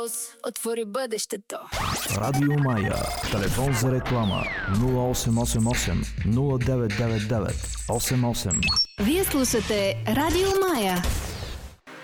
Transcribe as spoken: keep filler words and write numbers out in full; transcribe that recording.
Логос отвори бъдещето. Радио Мая. Телефон за реклама нула осем осем осем нула девет девет девет осем осем. Вие слушате Радио Мая.